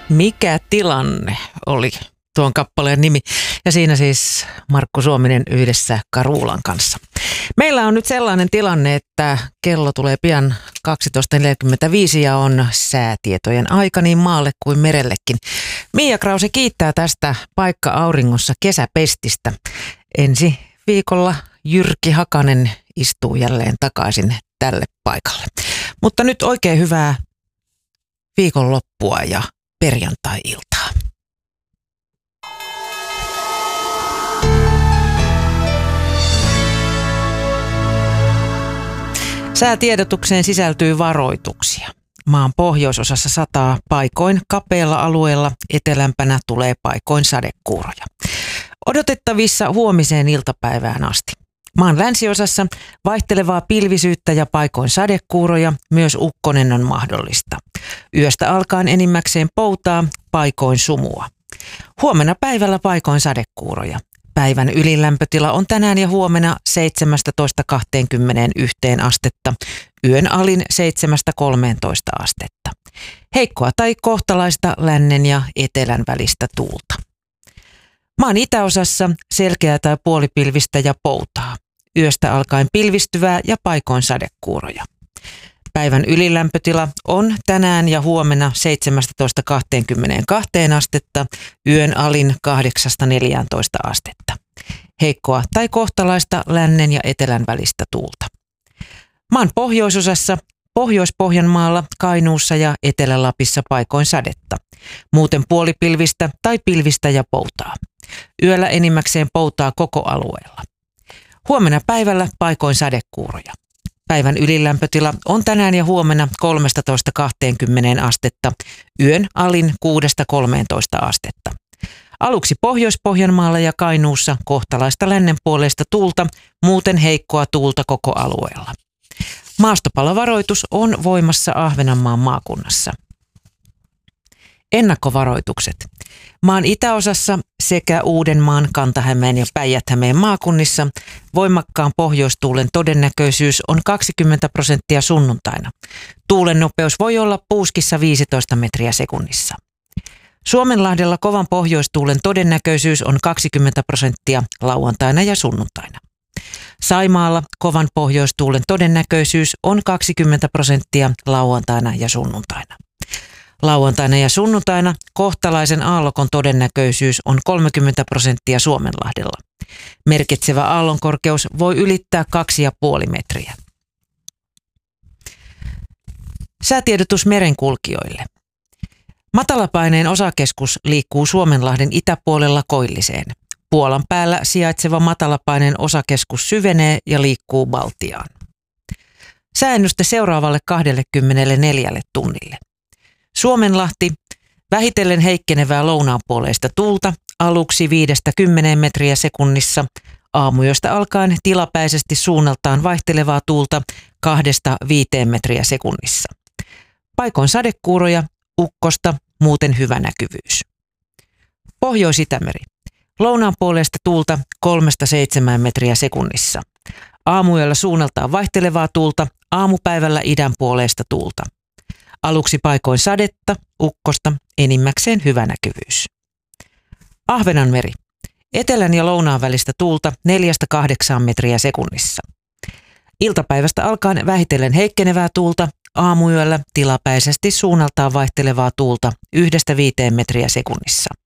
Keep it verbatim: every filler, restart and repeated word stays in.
Mikä tilanne oli tuon kappaleen nimi. Ja siinä siis Markku Suominen yhdessä Karuulan kanssa. Meillä on nyt sellainen tilanne, että kello tulee pian kaksitoista neljäkymmentäviisi ja on säätietojen aika niin maalle kuin merellekin. Mia Krause kiittää tästä paikka auringossa kesäpestistä. Ensi viikolla Jyrki Hakanen istuu jälleen takaisin tälle paikalle. Mutta nyt oikein hyvää viikonloppua ja perjantai-iltaa. Säätiedotukseen sisältyy varoituksia. Maan pohjoisosassa sataa paikoin kapealla alueella, etelämpänä tulee paikoin sadekuuroja. Odotettavissa huomiseen iltapäivään asti. Maan länsiosassa vaihtelevaa pilvisyyttä ja paikoin sadekuuroja, myös ukkonen on mahdollista. Yöstä alkaen enimmäkseen poutaa, paikoin sumua. Huomenna päivällä paikoin sadekuuroja. Päivän ylilämpötila on tänään ja huomenna seitsemästätoista kaksikymmentäyksi astetta, yön alin seitsemästä kolmeentoista astetta. Heikkoa tai kohtalaista lännen ja etelän välistä tuulta. Maan itäosassa selkeää tai puolipilvistä ja poutaa. Yöstä alkaen pilvistyvää ja paikoin sadekuuroja. Päivän ylilämpötila on tänään ja huomenna seitsemästätoista kaksikymmentäkaksi astetta, yön alin kahdeksasta neljääntoista astetta. Heikkoa tai kohtalaista lännen ja etelän välistä tuulta. Maan pohjoisosassa, Pohjois-Pohjanmaalla, Kainuussa ja Etelä-Lapissa paikoin sadetta. Muuten puolipilvistä tai pilvistä ja poutaa. Yöllä enimmäkseen poutaa koko alueella. Huomenna päivällä paikoin sadekuuroja. Päivän ylilämpötila on tänään ja huomenna kolmestatoista kaksikymmentä astetta, yön alin kuudesta kolmeentoista astetta. Aluksi Pohjois-Pohjanmaalla ja Kainuussa kohtalaista lännenpuoleista tuulta, muuten heikkoa tuulta koko alueella. Maastopalovaroitus on voimassa Ahvenanmaan maakunnassa. Ennakkovaroitukset. Maan itäosassa sekä Uudenmaan, Kanta-Hämeen ja Päijät-Hämeen maakunnissa voimakkaan pohjoistuulen todennäköisyys on kaksikymmentä prosenttia sunnuntaina. Tuulen nopeus voi olla puuskissa viisitoista metriä sekunnissa. Suomenlahdella kovan pohjoistuulen todennäköisyys on kaksikymmentä prosenttia lauantaina ja sunnuntaina. Saimaalla kovan pohjoistuulen todennäköisyys on kaksikymmentä prosenttia lauantaina ja sunnuntaina. Lauantaina ja sunnuntaina kohtalaisen aallokon todennäköisyys on kolmekymmentä prosenttia Suomenlahdella. Merkitsevä aallonkorkeus voi ylittää kaksi pilkku viisi metriä. Säätiedotus merenkulkijoille. Matalapaineen osakeskus liikkuu Suomenlahden itäpuolella koilliseen. Puolan päällä sijaitseva matalapaineen osakeskus syvenee ja liikkuu Baltiaan. Sääennuste seuraavalle kaksikymmentäneljä tunnille. Suomenlahti, vähitellen heikkenevää lounaanpuoleista tuulta, aluksi viidestä kymmeneen metriä sekunnissa, aamuyöstä alkaen tilapäisesti suunnaltaan vaihtelevaa tuulta kahdesta viiteen metriä sekunnissa. Paikoin sadekuuroja, ukkosta, muuten hyvä näkyvyys. Pohjois-Itämeri, lounaanpuoleista tuulta kolmesta seitsemään metriä sekunnissa. Aamuyöllä suunnaltaan vaihtelevaa tuulta, aamupäivällä idän puoleista tuulta. Aluksi paikoin sadetta, ukkosta, enimmäkseen hyvä näkyvyys. Ahvenanmeri. Etelän ja lounaan välistä tuulta neljästä kahdeksaan metriä sekunnissa. Iltapäivästä alkaen vähitellen heikkenevää tuulta, aamuyöllä tilapäisesti suunnaltaan vaihtelevaa tuulta yhdestä viiteen metriä sekunnissa.